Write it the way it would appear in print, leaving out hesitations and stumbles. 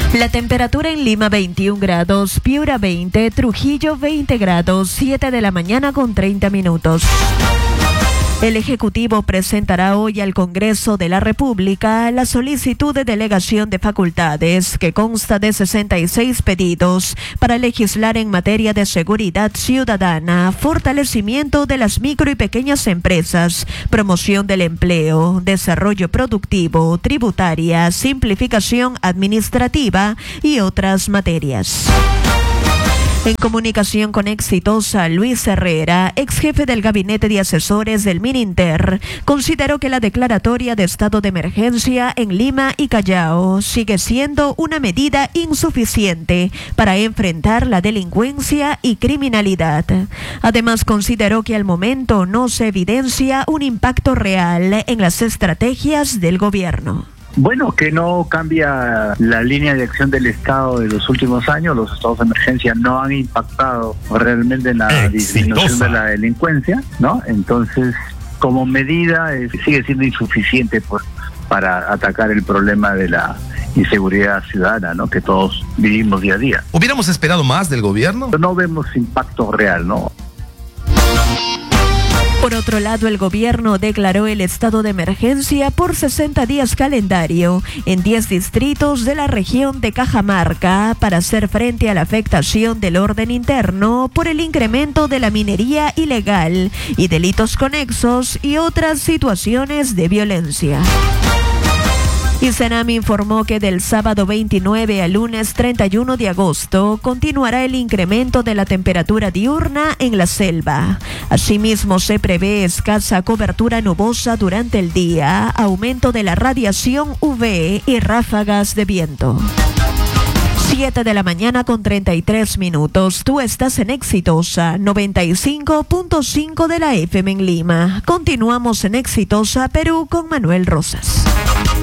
La temperatura en Lima 21 grados, Piura 20, Trujillo 20 grados, 7 de la mañana con 30 minutos. El Ejecutivo presentará hoy al Congreso de la República la solicitud de delegación de facultades, que consta de 66 pedidos para legislar en materia de seguridad ciudadana, fortalecimiento de las micro y pequeñas empresas, promoción del empleo, desarrollo productivo, tributaria, simplificación administrativa y otras materias. En comunicación con Exitosa, Luis Herrera, ex jefe del gabinete de asesores del Mininter, consideró que la declaratoria de estado de emergencia en Lima y Callao sigue siendo una medida insuficiente para enfrentar la delincuencia y criminalidad. Además, consideró que al momento no se evidencia un impacto real en las estrategias del gobierno. Bueno, que no cambia la línea de acción del Estado de los últimos años. Los estados de emergencia no han impactado realmente en la disminución de la delincuencia, ¿no? Entonces, como medida, sigue siendo insuficiente para atacar el problema de la inseguridad ciudadana, ¿no? Que todos vivimos día a día. ¿Hubiéramos esperado más del gobierno? No vemos impacto real, ¿no? Por otro lado, el gobierno declaró el estado de emergencia por 60 días calendario en 10 distritos de la región de Cajamarca para hacer frente a la afectación del orden interno por el incremento de la minería ilegal y delitos conexos y otras situaciones de violencia. Y Senam informó que del sábado 29 al lunes 31 de agosto continuará el incremento de la temperatura diurna en la selva. Asimismo, se prevé escasa cobertura nubosa durante el día, aumento de la radiación UV y ráfagas de viento. 7 de la mañana con 33 minutos. Tú estás en Exitosa 95.5 de la FM en Lima. Continuamos en Exitosa Perú con Manuel Rosas.